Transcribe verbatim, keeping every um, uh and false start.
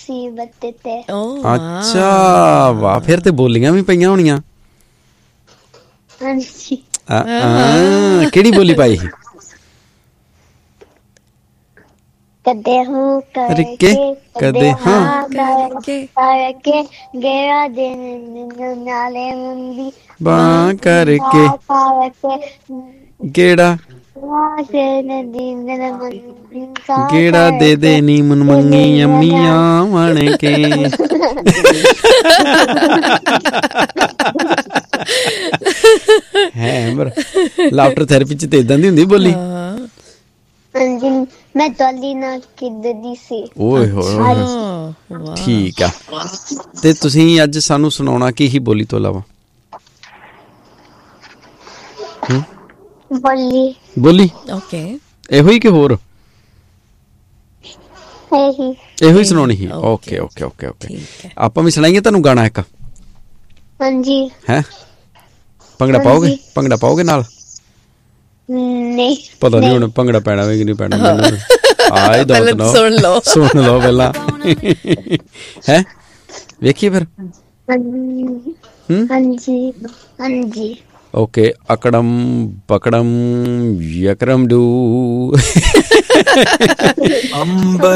ਮੁਸੀਬਤ ਤੇ। ਅੱਛਾ ਵਾਹ, ਫਿਰ ਤੇ ਬੋਲੀਆਂ ਵੀ ਪਈਆਂ ਹੋਣੀਆਂ। ਹਾਂਜੀ। ਕਿਹੜੀ ਬੋਲੀ ਪਾਈ ਸੀ? ਕਦੇ ਹੂੰ ਕਰਕੇ ਕਦੇ ਹਾਂ ਕਰਕੇ ਕਰਕੇ ਗੇਰਾ ਦਿਨ ਨਾਲੇ ਮੁੰਦੀ ਬਾਂਹ ਕਰਕੇ ਕਰਕੇ ਗੇੜਾ ਨਦੀ ਗੇੜਾ ਦੇ ਦੇ ਨੀ ਮਨ ਮੰਗੀ ਅੰਮੀਆਂ ਬਣ ਕੇ। ਹੈ ਅਮਰ, ਲਾਫਟਰ ਥੈਰੇਪੀ ਚ ਤੇ ਏਦਾਂ ਦੀ ਹੁੰਦੀ ਬੋਲੀ? ਹਾਂਜੀ, ਮੈਂ ਤੁਹਾਡੀ ਨਾਲ ਖੇਡਦੀ ਸੀ। ਓਏ ਹੋਏ, ਠੀਕ ਆ। ਤੇ ਤੁਸੀਂ ਅੱਜ ਸਾਨੂੰ ਸੁਣਾਉਣਾ ਕੀ ਹੀ ਬੋਲੀ ਤੋਂ ਇਲਾਵਾ? ਬੋਲੀ ਬੋਲੀ ਓਕੇ, ਇਹੋ ਹੀ ਕਿ ਹੋਰ? ਇਹੀ ਇਹੋ ਹੀ ਸੁਣਾਉਣੀ ਸੀ। Okay okay okay okay. ਆਪਾਂ ਵੀ ਸੁਣਾਈਏ ਤੁਹਾਨੂੰ ਗਾਣਾ ਇੱਕ? ਹਾਂਜੀ। ਹੈਂ, ਭੰਗੜਾ ਪਾਓਗੇ? ਭੰਗੜਾ ਪਾਓਗੇ ਨਾਲ? ਨਹੀਂ ਪਤਾ ਨੀ ਹੁਣ ਭੰਗੜਾ ਪੈਣਾ ਵੀ ਕਿ ਨਹੀਂ ਪੈਣਾ। ਮੈਨੂੰ ਆਏ ਦੋ ਸੁਣ ਲਓ ਸੁਣ ਲਓ ਪਹਿਲਾਂ। ਹੈਂ, ਵੇਖੀਏ ਫਿਰ। ਹਾਂਜੀ ਹਾਂਜੀ। Okay, ਅਕੜਮ ਬਕੜਮ ਯਕਰਮ do Amber